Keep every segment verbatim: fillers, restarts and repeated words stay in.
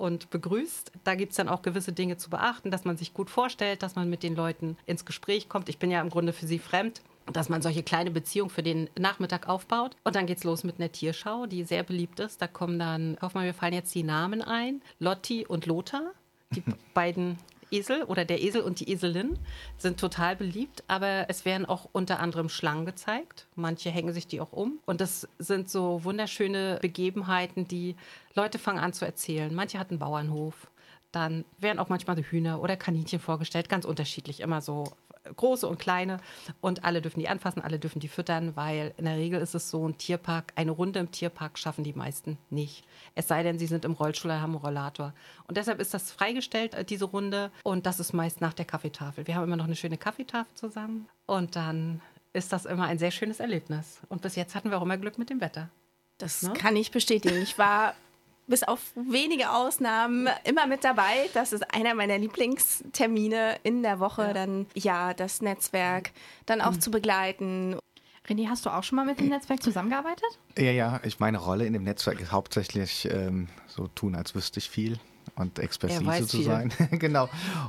und begrüßt. Da gibt es dann auch gewisse Dinge zu beachten, dass man sich gut vorstellt, dass man mit den Leuten ins Gespräch kommt. Ich bin ja im Grunde für sie fremd. Dass man solche kleine Beziehungen für den Nachmittag aufbaut. Und dann geht's los mit einer Tierschau, die sehr beliebt ist. Da kommen dann, ich hoffe mal, mir fallen jetzt die Namen ein, Lotti und Lothar, die beiden Esel oder der Esel und die Eselin sind total beliebt, aber es werden auch unter anderem Schlangen gezeigt. Manche hängen sich die auch um. Und das sind so wunderschöne Begebenheiten, die Leute fangen an zu erzählen. Manche hatten einen Bauernhof. Dann werden auch manchmal so Hühner oder Kaninchen vorgestellt, ganz unterschiedlich, immer so große und kleine. Und alle dürfen die anfassen, alle dürfen die füttern, weil in der Regel ist es so, ein Tierpark, eine Runde im Tierpark schaffen die meisten nicht. Es sei denn, sie sind im Rollstuhl oder haben einen Rollator. Und deshalb ist das freigestellt, diese Runde. Und das ist meist nach der Kaffeetafel. Wir haben immer noch eine schöne Kaffeetafel zusammen. Und dann ist das immer ein sehr schönes Erlebnis. Und bis jetzt hatten wir auch immer Glück mit dem Wetter. Das Ne? kann ich bestätigen. Ich war bis auf wenige Ausnahmen immer mit dabei. Das ist einer meiner Lieblingstermine in der Woche, ja. Dann ja, das Netzwerk dann auch mhm. zu begleiten. René, hast du auch schon mal mit dem Netzwerk zusammengearbeitet? Ja, ja, ich meine Rolle in dem Netzwerk ist hauptsächlich ähm, so tun, als wüsste ich viel und Expertise zu sein. Genau.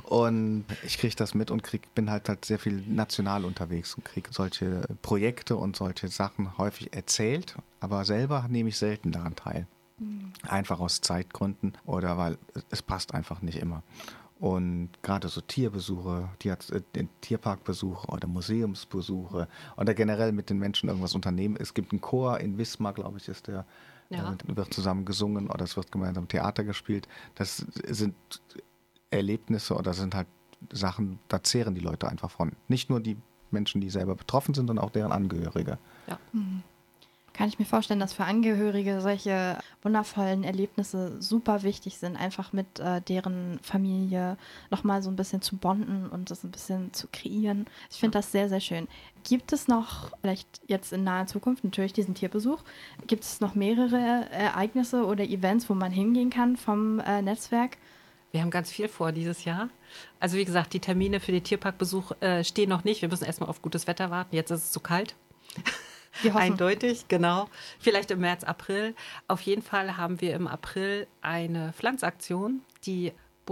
Und ich kriege das mit und krieg, bin halt, halt sehr viel national unterwegs und kriege solche Projekte und solche Sachen häufig erzählt, aber selber nehme ich selten daran teil. Einfach aus Zeitgründen oder weil es passt einfach nicht immer. Und gerade so Tierbesuche, Tier, äh, Tierparkbesuche oder Museumsbesuche oder generell mit den Menschen irgendwas unternehmen. Es gibt einen Chor in Wismar, glaube ich, ist der, ja. äh, wird zusammen gesungen oder es wird gemeinsam Theater gespielt. Das sind Erlebnisse oder sind halt Sachen, da zehren die Leute einfach von. Nicht nur die Menschen, die selber betroffen sind, sondern auch deren Angehörige. Ja. Mhm. Kann ich mir vorstellen, dass für Angehörige solche wundervollen Erlebnisse super wichtig sind, einfach mit äh, deren Familie nochmal so ein bisschen zu bonden und das ein bisschen zu kreieren. Ich finde das sehr, sehr schön. Gibt es noch, vielleicht jetzt in naher Zukunft, natürlich diesen Tierbesuch, gibt es noch mehrere Ereignisse oder Events, wo man hingehen kann vom äh, Netzwerk? Wir haben ganz viel vor dieses Jahr. Also wie gesagt, die Termine für den Tierparkbesuch äh, stehen noch nicht. Wir müssen erstmal auf gutes Wetter warten. Jetzt ist es zu kalt. Eindeutig, genau. Vielleicht im März, April. Auf jeden Fall haben wir im April eine Pflanzaktion, die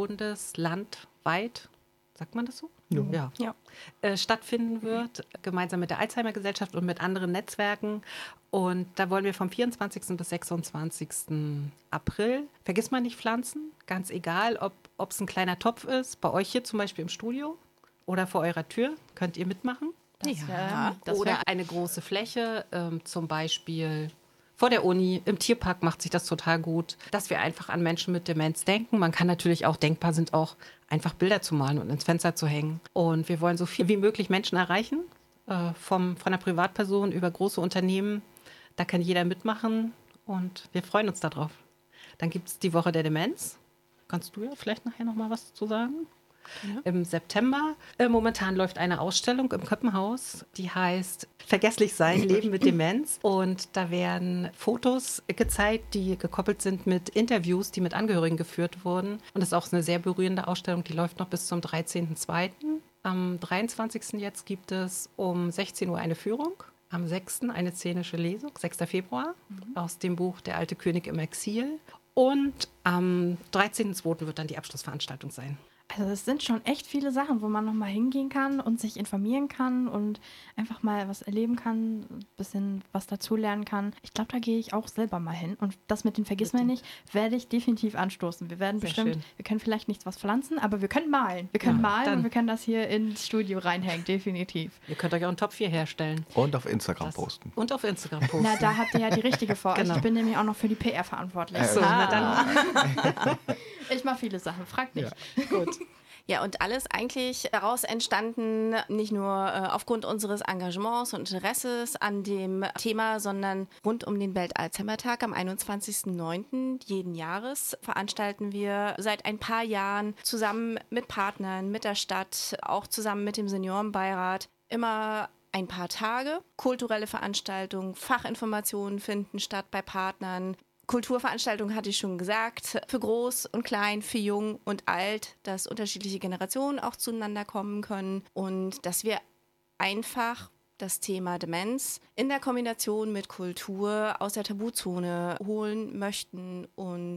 bundeslandweit, sagt man das so? Ja. Ja. ja. Äh, stattfinden wird, gemeinsam mit der Alzheimer-Gesellschaft und mit anderen Netzwerken. Und da wollen wir vom vierundzwanzigsten bis sechsundzwanzigsten April, vergiss mal nicht pflanzen, ganz egal, ob es ein kleiner Topf ist, bei euch hier zum Beispiel im Studio oder vor eurer Tür, könnt ihr mitmachen. Das, ja, das oder eine große Fläche, ähm, zum Beispiel vor der Uni, im Tierpark macht sich das total gut, dass wir einfach an Menschen mit Demenz denken. Man kann natürlich auch, denkbar sind auch, einfach Bilder zu malen und ins Fenster zu hängen. Und wir wollen so viel wie möglich Menschen erreichen, äh, vom, von einer Privatperson über große Unternehmen. Da kann jeder mitmachen und wir freuen uns darauf. Dann gibt es die Woche der Demenz. Kannst du ja vielleicht nachher noch mal was zu sagen? Ja. Im September. Äh, momentan läuft eine Ausstellung im Köppenhaus, die heißt Vergesslich sein, Leben mit Demenz. Und da werden Fotos gezeigt, die gekoppelt sind mit Interviews, die mit Angehörigen geführt wurden. Und das ist auch eine sehr berührende Ausstellung, die läuft noch bis zum dreizehnten zweiten Am dreiundzwanzigsten jetzt gibt es um sechzehn Uhr eine Führung. Am sechsten eine szenische Lesung, sechster Februar, mhm. aus dem Buch Der alte König im Exil. Und am dreizehnten zweiten wird dann die Abschlussveranstaltung sein. Also es sind schon echt viele Sachen, wo man nochmal hingehen kann und sich informieren kann und einfach mal was erleben kann, ein bisschen was dazulernen kann. Ich glaube, da gehe ich auch selber mal hin. Und das mit den Vergiss mir nicht, werde ich definitiv anstoßen. Wir werden Sehr bestimmt, schön. wir können vielleicht nichts was pflanzen, aber wir können malen. Wir können ja, malen dann. Und wir können das hier ins Studio reinhängen, definitiv. Ihr könnt euch auch einen Top vier herstellen. Und auf Instagram das. posten. Und auf Instagram posten. Na, da habt ihr ja die richtige vor. Genau. Ich bin nämlich auch noch für die P R verantwortlich. Äh, so, ah. na dann. Ich mache viele Sachen, fragt nicht. Ja. Gut. Ja, und alles eigentlich daraus entstanden, nicht nur äh, aufgrund unseres Engagements und Interesses an dem Thema, sondern rund um den Welt-Alzheimer-Tag am einundzwanzigsten neunten jeden Jahres veranstalten wir seit ein paar Jahren zusammen mit Partnern, mit der Stadt, auch zusammen mit dem Seniorenbeirat immer ein paar Tage. Kulturelle Veranstaltungen, Fachinformationen finden statt bei Partnern. Kulturveranstaltungen hatte ich schon gesagt, für groß und klein, für jung und alt, dass unterschiedliche Generationen auch zueinander kommen können und dass wir einfach das Thema Demenz in der Kombination mit Kultur aus der Tabuzone holen möchten und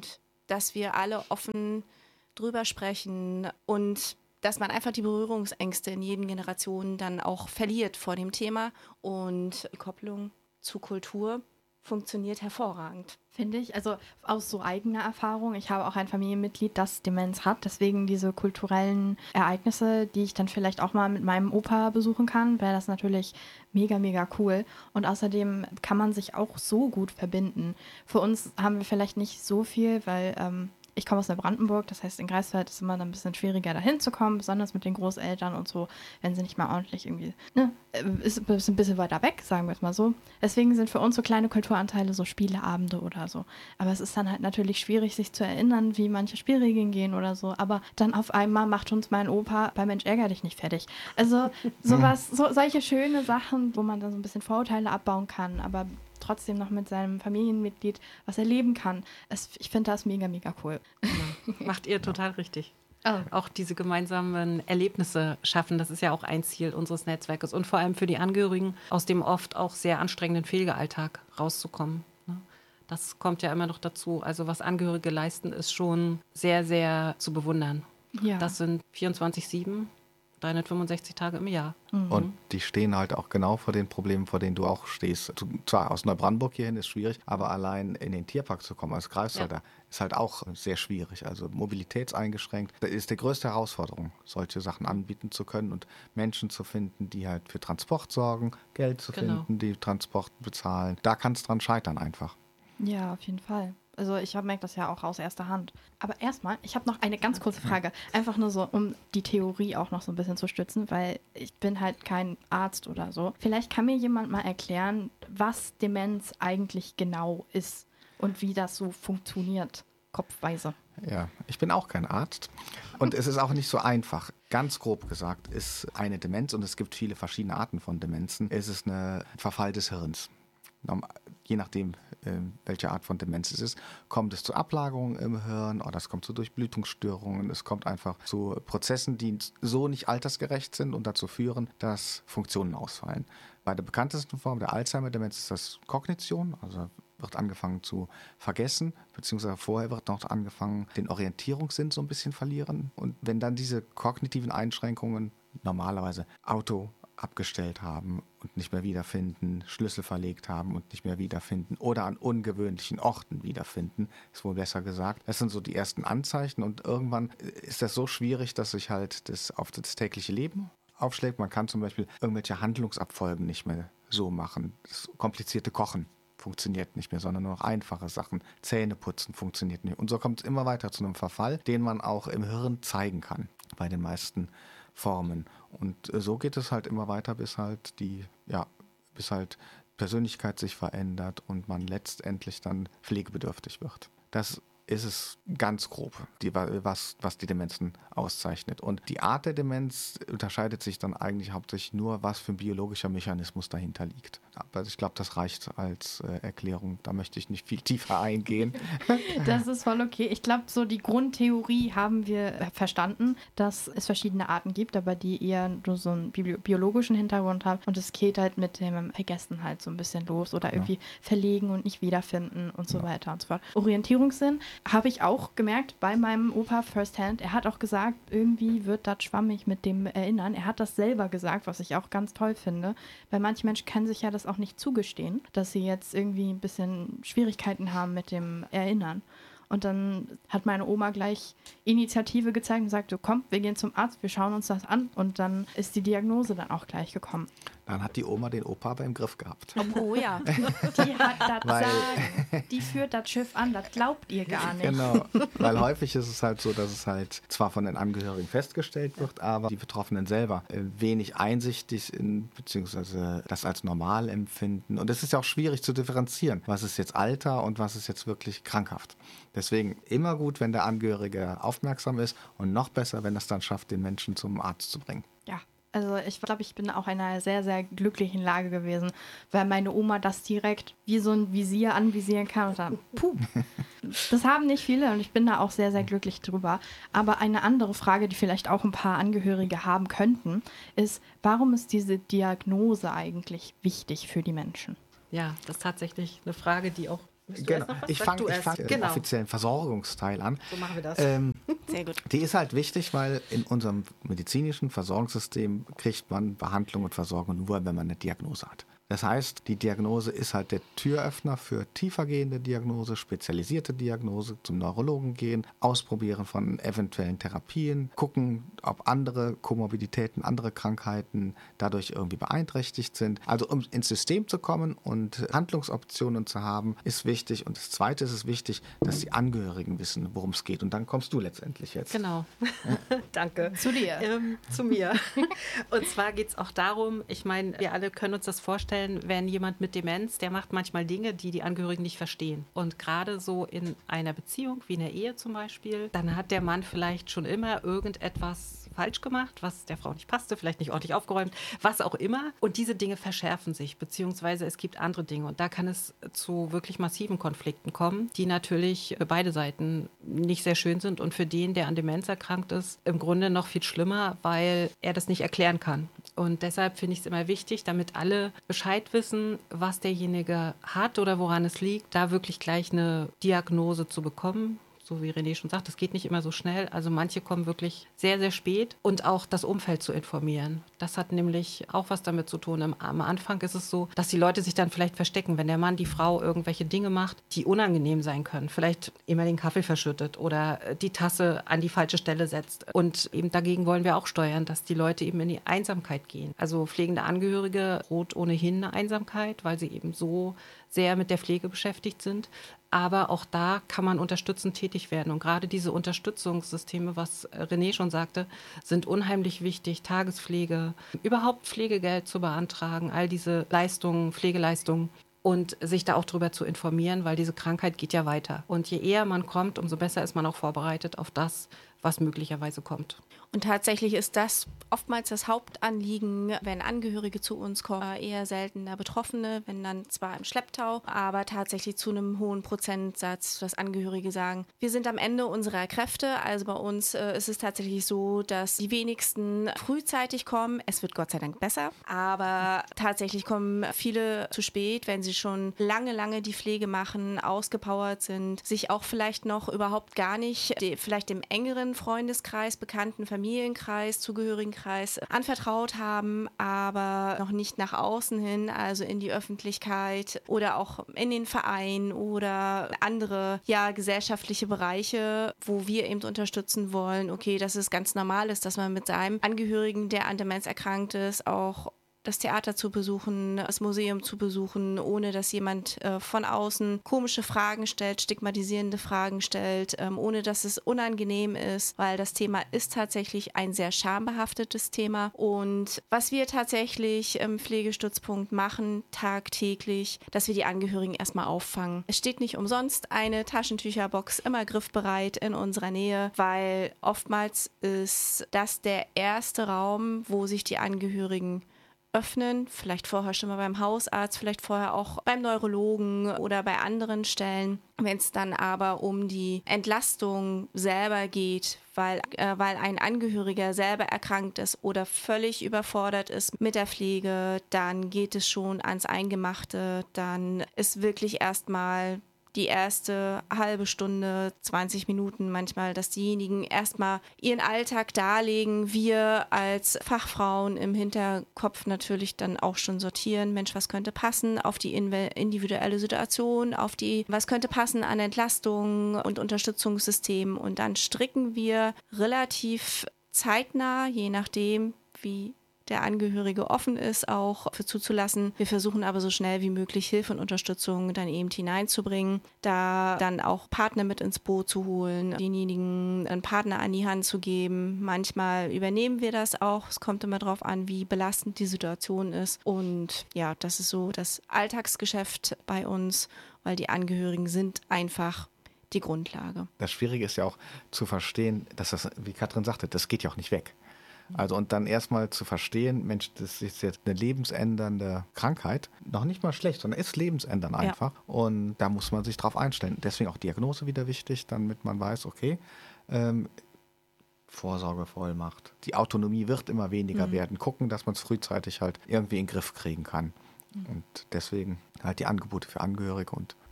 dass wir alle offen drüber sprechen und dass man einfach die Berührungsängste in jeden Generation dann auch verliert vor dem Thema. Und die Kopplung zu Kultur funktioniert hervorragend. Finde ich, also aus so eigener Erfahrung, ich habe auch ein Familienmitglied, das Demenz hat, deswegen diese kulturellen Ereignisse, die ich dann vielleicht auch mal mit meinem Opa besuchen kann, wäre das natürlich mega, mega cool. Und außerdem kann man sich auch so gut verbinden. Für uns haben wir vielleicht nicht so viel, weil ähm, ich komme aus Neubrandenburg, das heißt in Greifswald ist immer dann ein bisschen schwieriger dahin zu kommen, besonders mit den Großeltern und so, wenn sie nicht mal ordentlich irgendwie, ne, ist ein bisschen weiter weg, sagen wir es mal so. Deswegen sind für uns so kleine Kulturanteile so Spieleabende oder so. Aber es ist dann halt natürlich schwierig, sich zu erinnern, wie manche Spielregeln gehen oder so. Aber dann auf einmal macht uns mein Opa bei Mensch, ärger dich nicht fertig. Also sowas, so, solche schöne Sachen, wo man dann so ein bisschen Vorurteile abbauen kann, aber trotzdem noch mit seinem Familienmitglied was erleben kann. Es, ich finde das mega, mega cool. Ja, macht ihr total richtig. Oh. Auch diese gemeinsamen Erlebnisse schaffen, das ist ja auch ein Ziel unseres Netzwerkes. Und vor allem für die Angehörigen, aus dem oft auch sehr anstrengenden Pflegealltag rauszukommen. Ne? Das kommt ja immer noch dazu. Also was Angehörige leisten, ist schon sehr, sehr zu bewundern. Ja. Das sind vierundzwanzig sieben, dreihundertfünfundsechzig Tage im Jahr. Mhm. Und die stehen halt auch genau vor den Problemen, vor denen du auch stehst. Zwar aus Neubrandenburg hierhin ist schwierig, aber allein in den Tierpark zu kommen als Greifswalder ja. ist halt auch sehr schwierig. Also mobilitätseingeschränkt. Das ist die größte Herausforderung, solche Sachen anbieten zu können und Menschen zu finden, die halt für Transport sorgen, Geld zu genau. finden, die Transport bezahlen. Da kann es dran scheitern einfach. Ja, auf jeden Fall. Also ich merke das ja auch aus erster Hand. Aber erstmal, ich habe noch eine ganz kurze Frage. Einfach nur so, um die Theorie auch noch so ein bisschen zu stützen, weil ich bin halt kein Arzt oder so. Vielleicht kann mir jemand mal erklären, was Demenz eigentlich genau ist und wie das so funktioniert, kopfweise. Ja, ich bin auch kein Arzt und es ist auch nicht so einfach. Ganz grob gesagt ist eine Demenz, und es gibt viele verschiedene Arten von Demenzen, es ist ein Verfall des Hirns. Je nachdem, welche Art von Demenz es ist, kommt es zu Ablagerungen im Hirn oder es kommt zu Durchblutungsstörungen. Es kommt einfach zu Prozessen, die so nicht altersgerecht sind und dazu führen, dass Funktionen ausfallen. Bei der bekanntesten Form der Alzheimer-Demenz ist das Kognition, also wird angefangen zu vergessen, beziehungsweise vorher wird noch angefangen, den Orientierungssinn so ein bisschen verlieren. Und wenn dann diese kognitiven Einschränkungen normalerweise Auto abgestellt haben und nicht mehr wiederfinden, Schlüssel verlegt haben und nicht mehr wiederfinden oder an ungewöhnlichen Orten wiederfinden, ist wohl besser gesagt. Das sind so die ersten Anzeichen und irgendwann ist das so schwierig, dass sich halt das auf das tägliche Leben aufschlägt. Man kann zum Beispiel irgendwelche Handlungsabfolgen nicht mehr so machen. Das komplizierte Kochen funktioniert nicht mehr, sondern nur noch einfache Sachen. Zähneputzen funktioniert nicht. Und so kommt es immer weiter zu einem Verfall, den man auch im Hirn zeigen kann, bei den meisten Formen. Und so geht es halt immer weiter, bis halt die, ja, bis halt Persönlichkeit sich verändert und man letztendlich dann pflegebedürftig wird. Das ist es ganz grob, die, was, was die Demenzen auszeichnet. Und die Art der Demenz unterscheidet sich dann eigentlich hauptsächlich nur, was für ein biologischer Mechanismus dahinter liegt. Aber ich glaube, das reicht als äh, Erklärung. Da möchte ich nicht viel tiefer eingehen. Das ist voll okay. Ich glaube, so die Grundtheorie haben wir verstanden, dass es verschiedene Arten gibt, aber die eher nur so einen bi- biologischen Hintergrund haben. Und es geht halt mit dem Vergessen halt so ein bisschen los oder irgendwie ja. verlegen und nicht wiederfinden und so ja. weiter und so fort. Orientierungssinn habe ich auch gemerkt bei meinem Opa firsthand. Er hat auch gesagt, irgendwie wird das schwammig mit dem Erinnern. Er hat das selber gesagt, was ich auch ganz toll finde. Weil manche Menschen können sich ja das auch nicht zugestehen, dass sie jetzt irgendwie ein bisschen Schwierigkeiten haben mit dem Erinnern. Und dann hat meine Oma gleich Initiative gezeigt und sagte, komm, wir gehen zum Arzt, wir schauen uns das an. Und dann ist die Diagnose dann auch gleich gekommen. Dann hat die Oma den Opa aber im Griff gehabt. Oh ja, die hat das Sagen. Die führt das Schiff an, das glaubt ihr gar nicht. Genau, weil häufig ist es halt so, dass es halt zwar von den Angehörigen festgestellt wird, aber die Betroffenen selber wenig einsichtig in, beziehungsweise das als normal empfinden. Und es ist ja auch schwierig zu differenzieren, was ist jetzt Alter und was ist jetzt wirklich krankhaft. Deswegen immer gut, wenn der Angehörige aufmerksam ist und noch besser, wenn er es dann schafft, den Menschen zum Arzt zu bringen. Ja. Also ich glaube, ich bin auch in einer sehr, sehr glücklichen Lage gewesen, weil meine Oma das direkt wie so ein Visier anvisieren kann und dann, puh, das haben nicht viele und ich bin da auch sehr, sehr glücklich drüber. Aber eine andere Frage, die vielleicht auch ein paar Angehörige haben könnten, ist, warum ist diese Diagnose eigentlich wichtig für die Menschen? Ja, das ist tatsächlich eine Frage, die auch Genau. Ich fange fang genau. den offiziellen Versorgungsteil an. So machen wir das. Ähm, Sehr gut. Die ist halt wichtig, weil in unserem medizinischen Versorgungssystem kriegt man Behandlung und Versorgung nur, wenn man eine Diagnose hat. Das heißt, die Diagnose ist halt der Türöffner für tiefergehende Diagnose, spezialisierte Diagnose, zum Neurologen gehen, ausprobieren von eventuellen Therapien, gucken, ob andere Komorbiditäten, andere Krankheiten dadurch irgendwie beeinträchtigt sind. Also um ins System zu kommen und Handlungsoptionen zu haben, ist wichtig. Und das Zweite ist es wichtig, dass die Angehörigen wissen, worum es geht. Und dann kommst du letztendlich jetzt. Genau. Ja. Danke. Zu dir. Ähm, zu mir. Und zwar geht es auch darum, ich meine, wir alle können uns das vorstellen, wenn jemand mit Demenz, der macht manchmal Dinge, die die Angehörigen nicht verstehen. Und gerade so in einer Beziehung, wie in der Ehe zum Beispiel, dann hat der Mann vielleicht schon immer irgendetwas falsch gemacht, was der Frau nicht passte, vielleicht nicht ordentlich aufgeräumt, was auch immer. Und diese Dinge verschärfen sich, beziehungsweise es gibt andere Dinge. Und da kann es zu wirklich massiven Konflikten kommen, die natürlich für beide Seiten nicht sehr schön sind und für den, der an Demenz erkrankt ist, im Grunde noch viel schlimmer, weil er das nicht erklären kann. Und deshalb finde ich es immer wichtig, damit alle Bescheid wissen, was derjenige hat oder woran es liegt, da wirklich gleich eine Diagnose zu bekommen. So wie René schon sagt, das geht nicht immer so schnell. Also manche kommen wirklich sehr, sehr spät und auch das Umfeld zu informieren. Das hat nämlich auch was damit zu tun. Am Anfang ist es so, dass die Leute sich dann vielleicht verstecken, wenn der Mann die Frau irgendwelche Dinge macht, die unangenehm sein können. Vielleicht immer den Kaffee verschüttet oder die Tasse an die falsche Stelle setzt. Und eben dagegen wollen wir auch steuern, dass die Leute eben in die Einsamkeit gehen. Also pflegende Angehörige droht ohnehin eine Einsamkeit, weil sie eben so sehr mit der Pflege beschäftigt sind. Aber auch da kann man unterstützend tätig werden. Und gerade diese Unterstützungssysteme, was René schon sagte, sind unheimlich wichtig. Tagespflege, überhaupt Pflegegeld zu beantragen, all diese Leistungen, Pflegeleistungen. Und sich da auch darüber zu informieren, weil diese Krankheit geht ja weiter. Und je eher man kommt, umso besser ist man auch vorbereitet auf das, was möglicherweise kommt. Und tatsächlich ist das oftmals das Hauptanliegen, wenn Angehörige zu uns kommen, eher seltener Betroffene, wenn dann zwar im Schlepptau, aber tatsächlich zu einem hohen Prozentsatz, dass Angehörige sagen, wir sind am Ende unserer Kräfte. Also bei uns äh, ist es tatsächlich so, dass die wenigsten frühzeitig kommen. Es wird Gott sei Dank besser, aber tatsächlich kommen viele zu spät, wenn sie schon lange, lange die Pflege machen, ausgepowert sind, sich auch vielleicht noch überhaupt gar nicht, die, vielleicht dem engeren Freundeskreis, Bekannten, Familienkreis, Zugehörigenkreis anvertraut haben, aber noch nicht nach außen hin, also in die Öffentlichkeit oder auch in den Verein oder andere ja, gesellschaftliche Bereiche, wo wir eben unterstützen wollen, okay, dass es ganz normal ist, dass man mit seinem Angehörigen, der an Demenz erkrankt ist, auch das Theater zu besuchen, das Museum zu besuchen, ohne dass jemand äh, von außen komische Fragen stellt, stigmatisierende Fragen stellt, ähm, ohne dass es unangenehm ist, weil das Thema ist tatsächlich ein sehr schambehaftetes Thema. Und was wir tatsächlich im Pflegestützpunkt machen, tagtäglich, dass wir die Angehörigen erstmal auffangen. Es steht nicht umsonst eine Taschentücherbox immer griffbereit in unserer Nähe, weil oftmals ist das der erste Raum, wo sich die Angehörigen öffnen, vielleicht vorher schon mal beim Hausarzt, vielleicht vorher auch beim Neurologen oder bei anderen Stellen. Wenn es dann aber um die Entlastung selber geht, weil, äh, weil ein Angehöriger selber erkrankt ist oder völlig überfordert ist mit der Pflege, dann geht es schon ans Eingemachte, dann ist wirklich erstmal die erste halbe Stunde, zwanzig Minuten manchmal, dass diejenigen erstmal ihren Alltag darlegen. Wir als Fachfrauen im Hinterkopf natürlich dann auch schon sortieren. Mensch, was könnte passen auf die individuelle Situation, auf die, was könnte passen an Entlastung und Unterstützungssystemen. Und dann stricken wir relativ zeitnah, je nachdem, wie der Angehörige offen ist, auch für zuzulassen. Wir versuchen aber so schnell wie möglich Hilfe und Unterstützung dann eben hineinzubringen, da dann auch Partner mit ins Boot zu holen, denjenigen einen Partner an die Hand zu geben. Manchmal übernehmen wir das auch. Es kommt immer darauf an, wie belastend die Situation ist. Und ja, das ist so das Alltagsgeschäft bei uns, weil die Angehörigen sind einfach die Grundlage. Das Schwierige ist ja auch zu verstehen, dass das, wie Katrin sagte, das geht ja auch nicht weg. Also und dann erstmal zu verstehen, Mensch, das ist jetzt eine lebensändernde Krankheit. Noch nicht mal schlecht, sondern ist lebensändernd einfach. Ja. Und da muss man sich drauf einstellen. Deswegen auch Diagnose wieder wichtig, damit man weiß, okay, ähm, Vorsorgevollmacht. Die Autonomie wird immer weniger mhm. werden. Gucken, dass man es frühzeitig halt irgendwie in den Griff kriegen kann. Mhm. Und deswegen halt die Angebote für Angehörige und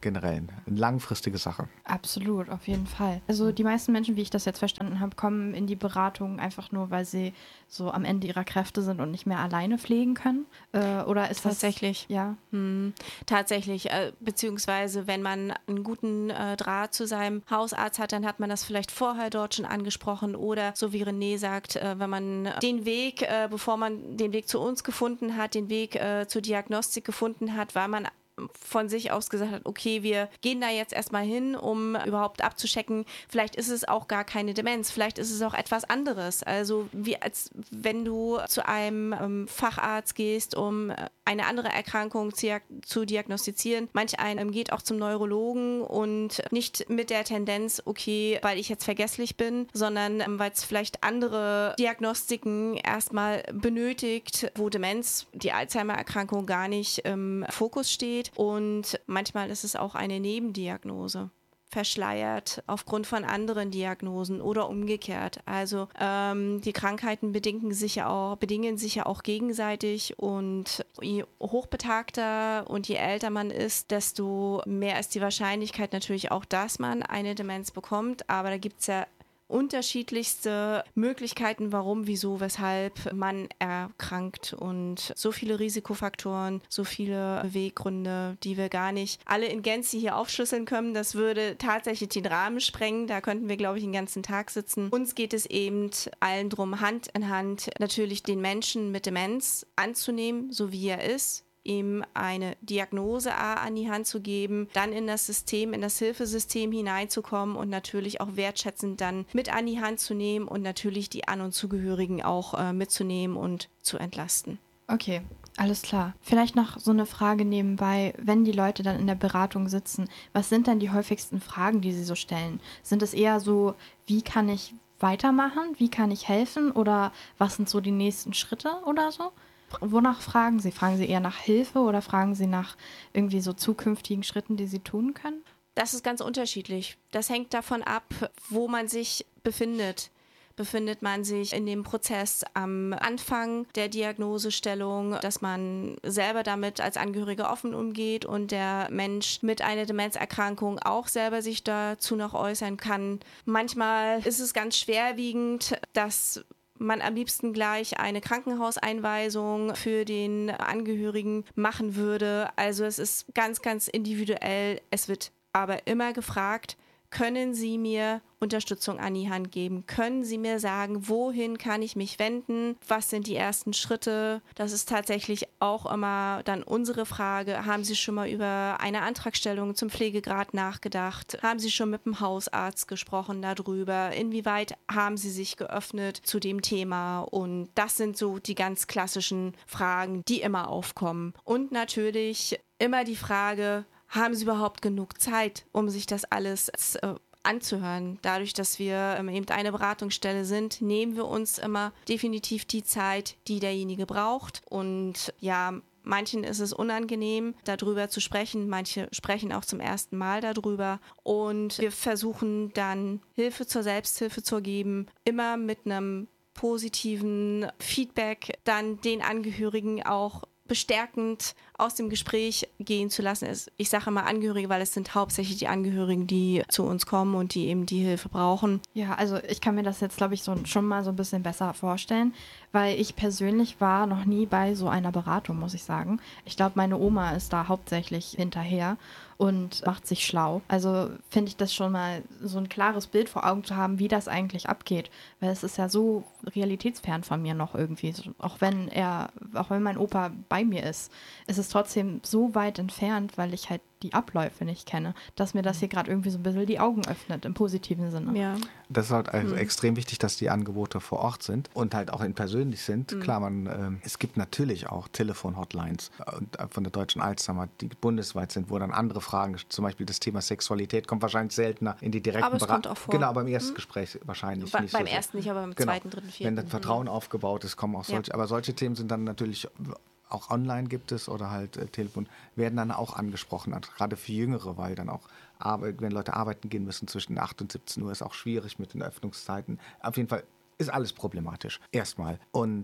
generell eine langfristige Sache. Absolut, auf jeden Fall. Also die meisten Menschen, wie ich das jetzt verstanden habe, kommen in die Beratung einfach nur, weil sie so am Ende ihrer Kräfte sind und nicht mehr alleine pflegen können. Äh, oder ist tatsächlich? Das, ja. Hm, tatsächlich, äh, beziehungsweise wenn man einen guten äh, Draht zu seinem Hausarzt hat, dann hat man das vielleicht vorher dort schon angesprochen oder so wie René sagt, äh, wenn man den Weg, äh, bevor man den Weg zu uns gefunden hat, den Weg äh, zur Diagnostik gefunden hat, weil man von sich aus gesagt hat, okay, wir gehen da jetzt erstmal hin, um überhaupt abzuchecken, vielleicht ist es auch gar keine Demenz, vielleicht ist es auch etwas anderes. Also wie als wenn du zu einem ähm, Facharzt gehst, um eine andere Erkrankung zu, zu diagnostizieren. Manch einem geht auch zum Neurologen und nicht mit der Tendenz, okay, weil ich jetzt vergesslich bin, sondern ähm, weil es vielleicht andere Diagnostiken erstmal benötigt, wo Demenz, die Alzheimer-Erkrankung gar nicht im Fokus steht. Und manchmal ist es auch eine Nebendiagnose, verschleiert aufgrund von anderen Diagnosen oder umgekehrt. Also ähm, die Krankheiten bedingen sich ja auch, bedingen sich ja auch gegenseitig und je hochbetagter und je älter man ist, desto mehr ist die Wahrscheinlichkeit natürlich auch, dass man eine Demenz bekommt. Aber da gibt es ja unterschiedlichste Möglichkeiten, warum, wieso, weshalb man erkrankt und so viele Risikofaktoren, so viele Beweggründe, die wir gar nicht alle in Gänze hier aufschlüsseln können. Das würde tatsächlich den Rahmen sprengen. Da könnten wir, glaube ich, den ganzen Tag sitzen. Uns geht es eben allen drum, Hand in Hand natürlich den Menschen mit Demenz anzunehmen, so wie er ist, ihm eine Diagnose an die Hand zu geben, dann in das System, in das Hilfesystem hineinzukommen und natürlich auch wertschätzend dann mit an die Hand zu nehmen und natürlich die An- und Zugehörigen auch äh, mitzunehmen und zu entlasten. Okay, alles klar. Vielleicht noch so eine Frage nebenbei, wenn die Leute dann in der Beratung sitzen, was sind dann die häufigsten Fragen, die sie so stellen? Sind es eher so, wie kann ich weitermachen, wie kann ich helfen oder was sind so die nächsten Schritte oder so? Wonach fragen Sie? Fragen Sie eher nach Hilfe oder fragen Sie nach irgendwie so zukünftigen Schritten, die Sie tun können? Das ist ganz unterschiedlich. Das hängt davon ab, wo man sich befindet. Befindet man sich in dem Prozess am Anfang der Diagnosestellung, dass man selber damit als Angehörige offen umgeht und der Mensch mit einer Demenzerkrankung auch selber sich dazu noch äußern kann. Manchmal ist es ganz schwerwiegend, dass man am liebsten gleich eine Krankenhauseinweisung für den Angehörigen machen würde. Also es ist ganz, ganz individuell. Es wird aber immer gefragt, können Sie mir Unterstützung an die Hand geben? Können Sie mir sagen, wohin kann ich mich wenden? Was sind die ersten Schritte? Das ist tatsächlich auch immer dann unsere Frage. Haben Sie schon mal über eine Antragstellung zum Pflegegrad nachgedacht? Haben Sie schon mit dem Hausarzt gesprochen darüber? Inwieweit haben Sie sich geöffnet zu dem Thema? Und das sind so die ganz klassischen Fragen, die immer aufkommen. Und natürlich immer die Frage, haben Sie überhaupt genug Zeit, um sich das alles äh, anzuhören? Dadurch, dass wir ähm, eben eine Beratungsstelle sind, nehmen wir uns immer definitiv die Zeit, die derjenige braucht. Und ja, manchen ist es unangenehm, darüber zu sprechen. Manche sprechen auch zum ersten Mal darüber. Und wir versuchen dann Hilfe zur Selbsthilfe zu geben, immer mit einem positiven Feedback, dann den Angehörigen auch bestärkend aus dem Gespräch gehen zu lassen. Ich sage immer Angehörige, weil es sind hauptsächlich die Angehörigen, die zu uns kommen und die eben die Hilfe brauchen. Ja, also ich kann mir das jetzt, glaube ich, so, schon mal so ein bisschen besser vorstellen, weil ich persönlich war noch nie bei so einer Beratung, muss ich sagen. Ich glaube, meine Oma ist da hauptsächlich hinterher und macht sich schlau. Also finde ich das schon mal so ein klares Bild vor Augen zu haben, wie das eigentlich abgeht, weil es ist ja so realitätsfern von mir noch irgendwie. Auch wenn er, auch wenn mein Opa bei mir ist, ist es trotzdem so weit entfernt, weil ich halt die Abläufe nicht kenne, dass mir das hier gerade irgendwie so ein bisschen die Augen öffnet, im positiven Sinne. Ja. Das ist halt also hm. extrem wichtig, dass die Angebote vor Ort sind und halt auch in persönlich sind. Hm. Klar, man, äh, es gibt natürlich auch Telefon-Hotlines äh, von der Deutschen Alzheimer, die bundesweit sind, wo dann andere Fragen, zum Beispiel das Thema Sexualität, kommt wahrscheinlich seltener in die direkten Aber es kommt auch vor. Genau, beim ersten hm. Gespräch wahrscheinlich Be- nicht. Beim so ersten nicht, aber beim genau. zweiten, dritten, vierten. Wenn dann Vertrauen hm. aufgebaut ist, kommen auch solche, ja. aber solche Themen sind dann natürlich auch online gibt es oder halt äh, Telefon, werden dann auch angesprochen, also gerade für Jüngere, weil dann auch, Arbeit, wenn Leute arbeiten gehen müssen zwischen acht und siebzehn Uhr, ist auch schwierig mit den Öffnungszeiten. Auf jeden Fall ist alles problematisch, erstmal. Und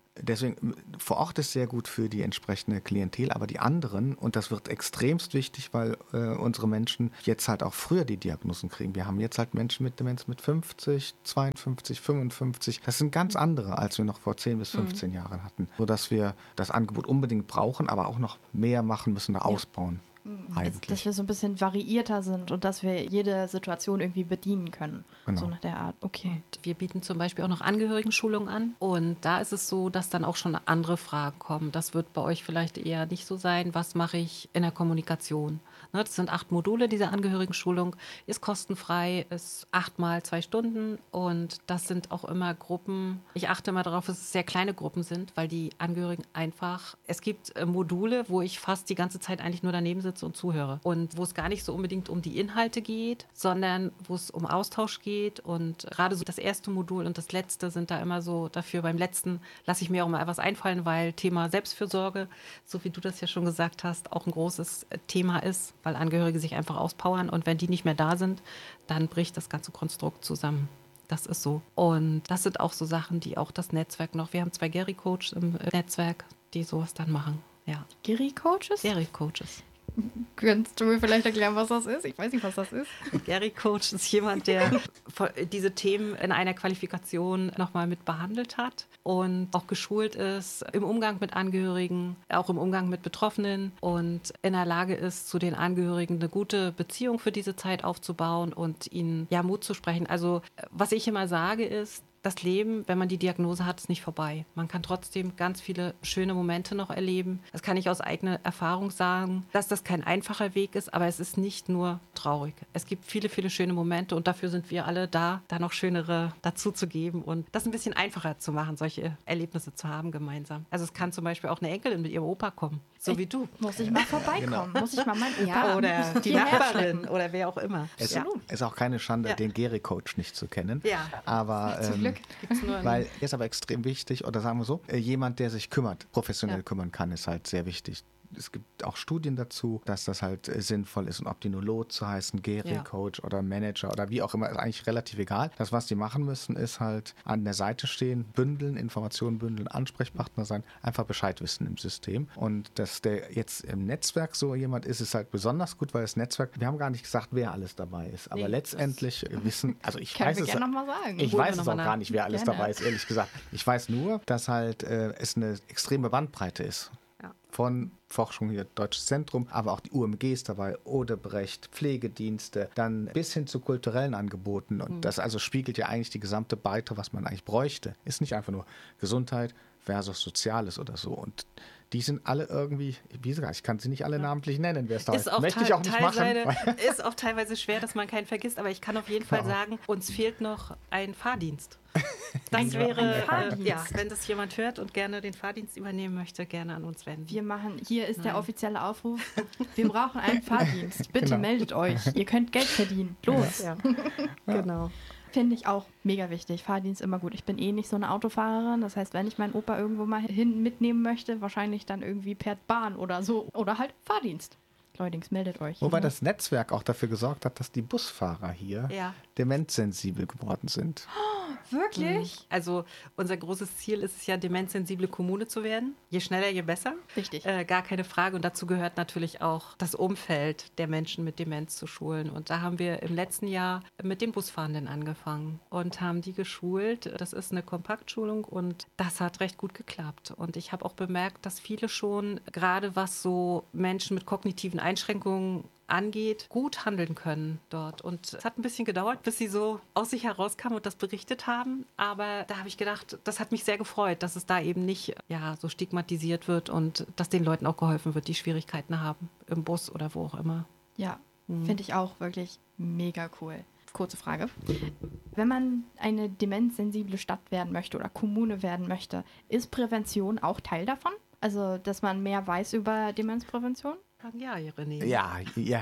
deswegen, vor Ort ist sehr gut für die entsprechende Klientel, aber die anderen, und das wird extremst wichtig, weil äh, unsere Menschen jetzt halt auch früher die Diagnosen kriegen. Wir haben jetzt halt Menschen mit Demenz mit fünfzig, zweiundfünfzig, fünfundfünfzig. Das sind ganz andere, als wir noch vor zehn bis fünfzehn mhm. Jahren hatten. Sodass wir das Angebot unbedingt brauchen, aber auch noch mehr machen müssen, da ja. ausbauen. Eigentlich. Dass wir so ein bisschen variierter sind und dass wir jede Situation irgendwie bedienen können. Genau. So nach der Art. Okay. Wir bieten zum Beispiel auch noch Angehörigenschulungen an. Und da ist es so, dass dann auch schon andere Fragen kommen. Das wird bei euch vielleicht eher nicht so sein. Was mache ich in der Kommunikation? Ne, das sind acht Module, diese Angehörigenschulung. Ist kostenfrei, ist achtmal zwei Stunden. Und das sind auch immer Gruppen. Ich achte immer darauf, dass es sehr kleine Gruppen sind, weil die Angehörigen einfach... Es gibt äh, Module, wo ich fast die ganze Zeit eigentlich nur daneben sitze und zuhöre. Und wo es gar nicht so unbedingt um die Inhalte geht, sondern wo es um Austausch geht. Und gerade so das erste Modul und das letzte sind da immer so dafür. Beim letzten lasse ich mir auch mal etwas einfallen, weil Thema Selbstfürsorge, so wie du das ja schon gesagt hast, auch ein großes Thema ist, weil Angehörige sich einfach auspowern. Und wenn die nicht mehr da sind, dann bricht das ganze Konstrukt zusammen. Das ist so. Und das sind auch so Sachen, die auch das Netzwerk noch, wir haben zwei Geri-Coaches im Netzwerk, die sowas dann machen. Ja. Geri-Coaches? Geri-Coaches. Könntest du mir vielleicht erklären, was das ist? Ich weiß nicht, was das ist. Geri-Coach ist jemand, der diese Themen in einer Qualifikation nochmal mit behandelt hat und auch geschult ist im Umgang mit Angehörigen, auch im Umgang mit Betroffenen und in der Lage ist, zu den Angehörigen eine gute Beziehung für diese Zeit aufzubauen und ihnen ja Mut zu sprechen. Also was ich immer sage ist, das Leben, wenn man die Diagnose hat, ist nicht vorbei. Man kann trotzdem ganz viele schöne Momente noch erleben. Das kann ich aus eigener Erfahrung sagen, dass das kein einfacher Weg ist, aber es ist nicht nur traurig. Es gibt viele, viele schöne Momente und dafür sind wir alle da, da noch schönere dazu zu geben und das ein bisschen einfacher zu machen, solche Erlebnisse zu haben gemeinsam. Also es kann zum Beispiel auch eine Enkelin mit ihrem Opa kommen, so ich, wie du. Muss ich mal vorbeikommen? Genau. Muss ich mal meinen Opa ja, oder die Nachbarin oder wer auch immer. Es ja. ist auch keine Schande, ja. den Geri-Coach nicht zu kennen. Ja. Aber ähm, Gibt's nur weil er ist aber extrem wichtig, oder sagen wir so, jemand, der sich kümmert, professionell ja. kümmern kann, ist halt sehr wichtig. Es gibt auch Studien dazu, dass das halt sinnvoll ist. Und ob die nur Lotse heißen, Geri-Coach ja. oder Manager oder wie auch immer, ist eigentlich relativ egal. Das, was die machen müssen, ist halt an der Seite stehen, bündeln, Informationen bündeln, Ansprechpartner sein, einfach Bescheid wissen im System. Und dass der jetzt im Netzwerk so jemand ist, ist halt besonders gut, weil das Netzwerk, wir haben gar nicht gesagt, wer alles dabei ist. Aber nee, letztendlich wissen, also ich weiß es, noch mal sagen. ich weiß es auch gar nicht, wer alles gerne. dabei ist, ehrlich gesagt. Ich weiß nur, dass halt äh, es eine extreme Bandbreite ist. Ja. Von Forschung hier, Deutsches Zentrum, aber auch die U M G ist dabei, Odebrecht, Pflegedienste, dann bis hin zu kulturellen Angeboten. Und mhm. das also spiegelt ja eigentlich die gesamte Breite, was man eigentlich bräuchte. Ist nicht einfach nur Gesundheit versus Soziales oder so. Und die sind alle irgendwie, wie gesagt, ich kann sie nicht alle ja. namentlich nennen, wer es da ist. Möchte ich auch nicht machen. Ist auch teilweise schwer, dass man keinen vergisst, aber ich kann auf jeden Fall ja. sagen, uns fehlt noch ein Fahrdienst. Das wäre, äh, ja, wenn das jemand hört und gerne den Fahrdienst übernehmen möchte, gerne an uns wenden. Wir machen, hier ist Nein. der offizielle Aufruf, wir brauchen einen Fahrdienst. Bitte genau. meldet euch, ihr könnt Geld verdienen. Los. Ja. Ja. Genau. Finde ich auch mega wichtig. Fahrdienst immer gut. Ich bin eh nicht so eine Autofahrerin. Das heißt, wenn ich meinen Opa irgendwo mal hin mitnehmen möchte, wahrscheinlich dann irgendwie per Bahn oder so. Oder halt Fahrdienst. Leutings, meldet euch. Wobei das Netzwerk auch dafür gesorgt hat, dass die Busfahrer hier ja. demenzsensibel geworden sind. Oh, wirklich? Also unser großes Ziel ist es ja, demenzsensible Kommune zu werden. Je schneller, je besser. Richtig. Äh, gar keine Frage. Und dazu gehört natürlich auch das Umfeld der Menschen mit Demenz zu schulen. Und da haben wir im letzten Jahr mit den Busfahrenden angefangen und haben die geschult. Das ist eine Kompaktschulung und das hat recht gut geklappt. Und ich habe auch bemerkt, dass viele schon, gerade was so Menschen mit kognitiven Einschränkungen angeht, gut handeln können dort. Und es hat ein bisschen gedauert, bis sie so aus sich herauskamen und das berichtet haben. Aber da habe ich gedacht, das hat mich sehr gefreut, dass es da eben nicht ja, so stigmatisiert wird und dass den Leuten auch geholfen wird, die Schwierigkeiten haben, im Bus oder wo auch immer. Ja, mhm. finde ich auch wirklich mega cool. Kurze Frage. Wenn man eine demenzsensible Stadt werden möchte oder Kommune werden möchte, ist Prävention auch Teil davon? Also, dass man mehr weiß über Demenzprävention? Ja, René. Ja, ja,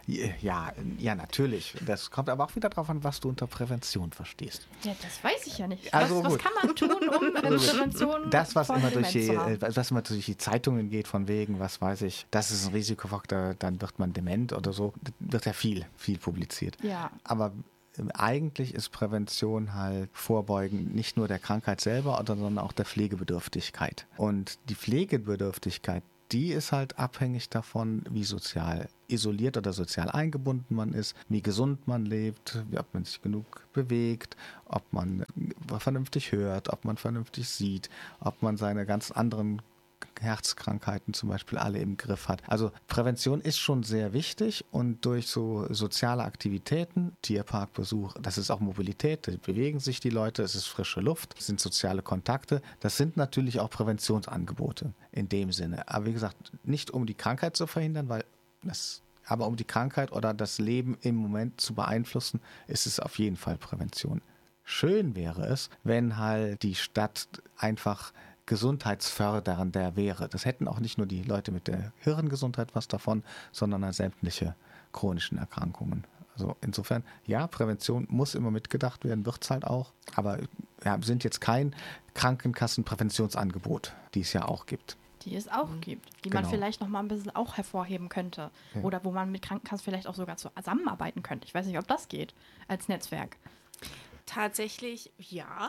ja, ja, natürlich. Das kommt aber auch wieder darauf an, was du unter Prävention verstehst. Ja, das weiß ich ja nicht. Also was, was kann man tun, um Prävention das, was von immer durch Demenz die, zu haben? was immer durch die Zeitungen geht, von wegen, was weiß ich, das ist ein Risikofaktor, dann wird man dement oder so, das wird ja viel, viel publiziert. Ja. Aber eigentlich ist Prävention halt Vorbeugen nicht nur der Krankheit selber, sondern auch der Pflegebedürftigkeit. Und die Pflegebedürftigkeit, die ist halt abhängig davon, wie sozial isoliert oder sozial eingebunden man ist, wie gesund man lebt, ob man sich genug bewegt, ob man vernünftig hört, ob man vernünftig sieht, ob man seine ganz anderen Herzkrankheiten zum Beispiel alle im Griff hat. Also Prävention ist schon sehr wichtig und durch so soziale Aktivitäten, Tierparkbesuch, das ist auch Mobilität, da bewegen sich die Leute, es ist frische Luft, es sind soziale Kontakte, das sind natürlich auch Präventionsangebote in dem Sinne. Aber wie gesagt, nicht um die Krankheit zu verhindern, weil das, aber um die Krankheit oder das Leben im Moment zu beeinflussen, ist es auf jeden Fall Prävention. Schön wäre es, wenn halt die Stadt einfach gesundheitsfördernder wäre. Das hätten auch nicht nur die Leute mit der Hirngesundheit was davon, sondern auch sämtliche chronischen Erkrankungen. Also insofern, ja, Prävention muss immer mitgedacht werden, wird es halt auch. Aber ja, wir sind jetzt kein Krankenkassenpräventionsangebot, die es ja auch gibt. Die es auch gibt, die Genau. man vielleicht noch mal ein bisschen auch hervorheben könnte. Ja. Oder wo man mit Krankenkassen vielleicht auch sogar zusammenarbeiten könnte. Ich weiß nicht, ob das geht als Netzwerk. Tatsächlich, ja.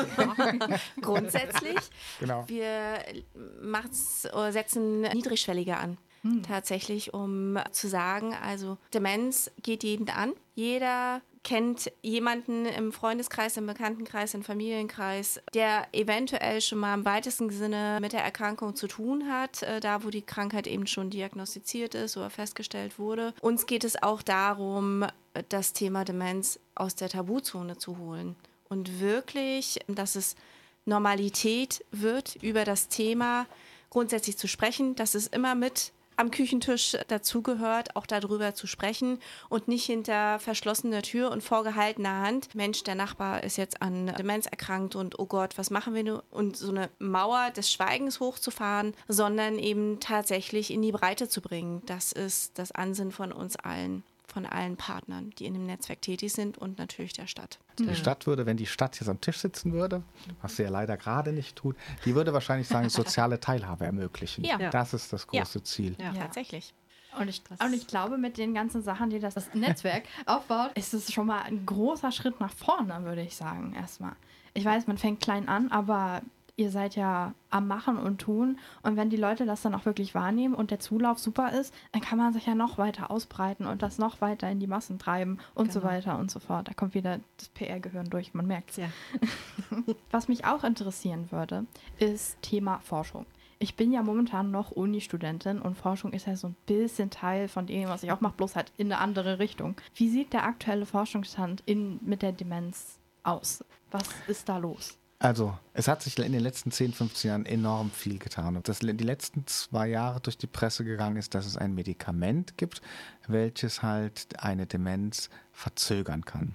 Grundsätzlich. Genau. Wir machen's, oder setzen niedrigschwelliger an. Hm. Tatsächlich, um zu sagen, also Demenz geht jeden an. Jeder kennt jemanden im Freundeskreis, im Bekanntenkreis, im Familienkreis, der eventuell schon mal im weitesten Sinne mit der Erkrankung zu tun hat, äh, da wo die Krankheit eben schon diagnostiziert ist oder festgestellt wurde. Uns geht es auch darum, das Thema Demenz aus der Tabuzone zu holen und wirklich, dass es Normalität wird, über das Thema grundsätzlich zu sprechen, dass es immer mit am Küchentisch dazugehört, auch darüber zu sprechen und nicht hinter verschlossener Tür und vorgehaltener Hand. Mensch, der Nachbar ist jetzt an Demenz erkrankt und oh Gott, was machen wir nur? Und so eine Mauer des Schweigens hochzufahren, sondern eben tatsächlich in die Breite zu bringen. Das ist das Ansinnen von uns allen, von allen Partnern, die in dem Netzwerk tätig sind und natürlich der Stadt. Die Stadt würde, wenn die Stadt jetzt am Tisch sitzen würde, was sie ja leider gerade nicht tut, die würde wahrscheinlich sagen, soziale Teilhabe ermöglichen. Ja. Das ist das große Ja. Ziel. Ja, Ja. tatsächlich. Und ich, und ich glaube, mit den ganzen Sachen, die das, das Netzwerk aufbaut, ist es schon mal ein großer Schritt nach vorne, würde ich sagen, erstmal. Ich weiß, man fängt klein an, aber ihr seid ja am Machen und Tun. Und wenn die Leute das dann auch wirklich wahrnehmen und der Zulauf super ist, dann kann man sich ja noch weiter ausbreiten und das noch weiter in die Massen treiben und so Genau. weiter und so fort. Da kommt wieder das P R-Gehirn durch, man merkt es. Ja. Was mich auch interessieren würde, ist Thema Forschung. Ich bin ja momentan noch Uni-Studentin und Forschung ist ja so ein bisschen Teil von dem, was ich auch mache, bloß halt in eine andere Richtung. Wie sieht der aktuelle Forschungsstand in, mit der Demenz aus? Was ist da los? Also, es hat sich in den letzten zehn, fünfzehn Jahren enorm viel getan. Und das die letzten zwei Jahre durch die Presse gegangen ist, dass es ein Medikament gibt, welches halt eine Demenz verzögern kann.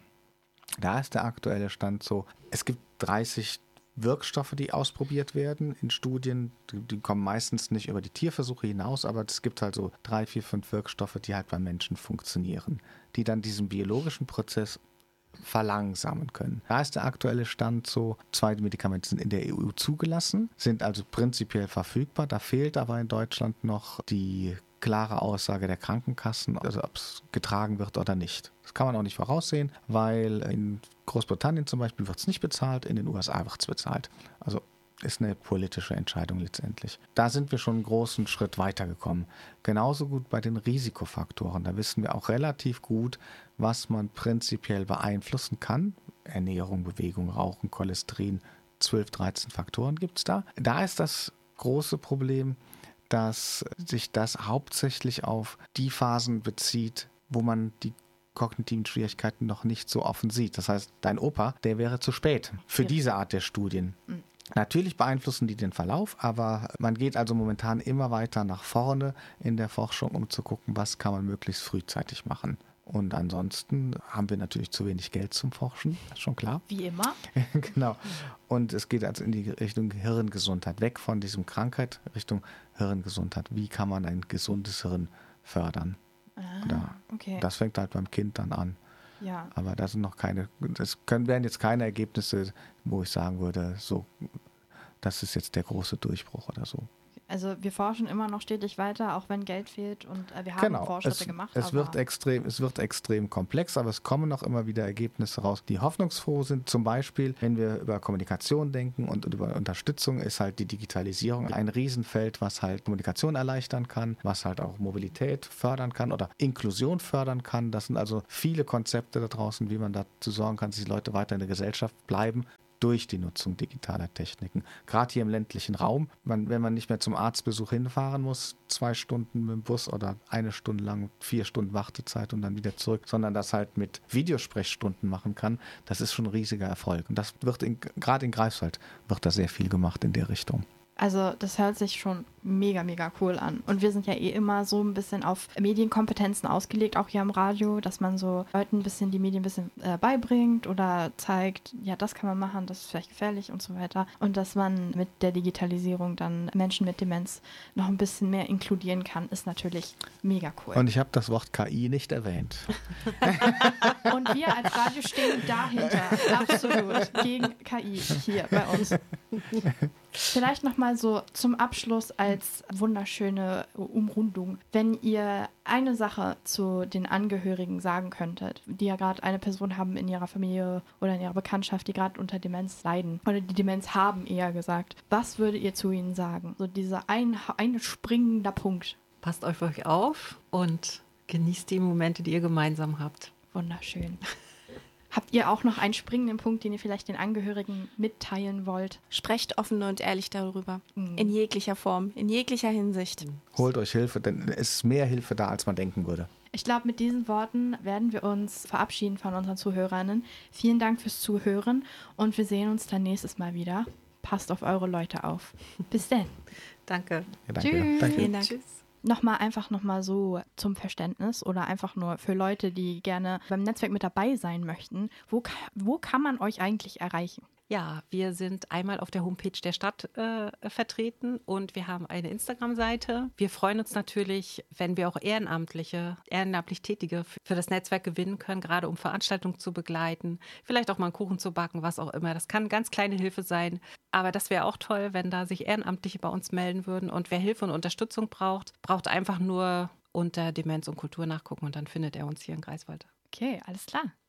Da ist der aktuelle Stand so, es gibt dreißig Wirkstoffe, die ausprobiert werden in Studien. Die, die kommen meistens nicht über die Tierversuche hinaus, aber es gibt halt so drei, vier, fünf Wirkstoffe, die halt beim Menschen funktionieren, die dann diesen biologischen Prozess verlangsamen können. Da ist der aktuelle Stand so, zwei Medikamente sind in der E U zugelassen, sind also prinzipiell verfügbar. Da fehlt aber in Deutschland noch die klare Aussage der Krankenkassen, also ob es getragen wird oder nicht. Das kann man auch nicht voraussehen, weil in Großbritannien zum Beispiel wird es nicht bezahlt, in den U S A wird es bezahlt. Also ist eine politische Entscheidung letztendlich. Da sind wir schon einen großen Schritt weitergekommen. Genauso gut bei den Risikofaktoren. Da wissen wir auch relativ gut, was man prinzipiell beeinflussen kann. Ernährung, Bewegung, Rauchen, Cholesterin, zwölf, dreizehn Faktoren gibt es da. Da ist das große Problem, dass sich das hauptsächlich auf die Phasen bezieht, wo man die kognitiven Schwierigkeiten noch nicht so offen sieht. Das heißt, dein Opa, der wäre zu spät für Ja. diese Art der Studien. Mhm. Natürlich beeinflussen die den Verlauf, aber man geht also momentan immer weiter nach vorne in der Forschung, um zu gucken, was kann man möglichst frühzeitig machen. Und ansonsten haben wir natürlich zu wenig Geld zum Forschen, ist schon klar. Wie immer. Genau. Und es geht also in die Richtung Hirngesundheit, weg von diesem Krankheit, Richtung Hirngesundheit. Wie kann man ein gesundes Hirn fördern? Ah, Da, okay. Das fängt halt beim Kind dann an. Ja. Aber da sind noch keine, das können, wären jetzt keine Ergebnisse, wo ich sagen würde, so, das ist jetzt der große Durchbruch oder so. Also wir forschen immer noch stetig weiter, auch wenn Geld fehlt und äh, wir haben genau. Fortschritte es, gemacht. Es aber wird, extrem, es wird extrem komplex, aber es kommen noch immer wieder Ergebnisse raus, die hoffnungsfroh sind. Zum Beispiel, wenn wir über Kommunikation denken und über Unterstützung, ist halt die Digitalisierung ein Riesenfeld, was halt Kommunikation erleichtern kann, was halt auch Mobilität fördern kann oder Inklusion fördern kann. Das sind also viele Konzepte da draußen, wie man dazu sorgen kann, dass die Leute weiter in der Gesellschaft bleiben durch die Nutzung digitaler Techniken. Gerade hier im ländlichen Raum, man, wenn man nicht mehr zum Arztbesuch hinfahren muss, zwei Stunden mit dem Bus oder eine Stunde lang, vier Stunden Wartezeit und dann wieder zurück, sondern das halt mit Videosprechstunden machen kann, das ist schon ein riesiger Erfolg. Und das wird in, gerade in Greifswald wird da sehr viel gemacht in der Richtung. Also das hört sich schon mega, mega cool an. Und wir sind ja eh immer so ein bisschen auf Medienkompetenzen ausgelegt, auch hier am Radio, dass man so Leuten ein bisschen die Medien ein bisschen äh, beibringt oder zeigt, ja, das kann man machen, das ist vielleicht gefährlich und so weiter. Und dass man mit der Digitalisierung dann Menschen mit Demenz noch ein bisschen mehr inkludieren kann, ist natürlich mega cool. Und ich habe das Wort K I nicht erwähnt. Und wir als Radio stehen dahinter, absolut, gegen K I hier bei uns. Vielleicht nochmal so zum Abschluss als wunderschöne Umrundung. Wenn ihr eine Sache zu den Angehörigen sagen könntet, die ja gerade eine Person haben in ihrer Familie oder in ihrer Bekanntschaft, die gerade unter Demenz leiden oder die Demenz haben, eher gesagt, was würdet ihr zu ihnen sagen? So dieser ein, ein springender Punkt. Passt auf euch auf und genießt die Momente, die ihr gemeinsam habt. Wunderschön. Habt ihr auch noch einen springenden Punkt, den ihr vielleicht den Angehörigen mitteilen wollt? Sprecht offen und ehrlich darüber. Mhm. In jeglicher Form, in jeglicher Hinsicht. Holt euch Hilfe, denn es ist mehr Hilfe da, als man denken würde. Ich glaube, mit diesen Worten werden wir uns verabschieden von unseren Zuhörerinnen. Vielen Dank fürs Zuhören und wir sehen uns dann nächstes Mal wieder. Passt auf eure Leute auf. Bis dann. Danke. Ja, danke. Tschüss. Danke. Vielen Dank. Tschüss. Nochmal einfach nochmal so zum Verständnis oder einfach nur für Leute, die gerne beim Netzwerk mit dabei sein möchten. Wo, wo kann man euch eigentlich erreichen? Ja, wir sind einmal auf der Homepage der Stadt äh, vertreten und wir haben eine Instagram-Seite. Wir freuen uns natürlich, wenn wir auch Ehrenamtliche, ehrenamtlich Tätige für das Netzwerk gewinnen können, gerade um Veranstaltungen zu begleiten, vielleicht auch mal einen Kuchen zu backen, was auch immer. Das kann ganz kleine Hilfe sein, aber das wäre auch toll, wenn da sich Ehrenamtliche bei uns melden würden. Und wer Hilfe und Unterstützung braucht, braucht einfach nur unter Demenz und Kultur nachgucken und dann findet er uns hier in Greifswald. Okay, alles klar.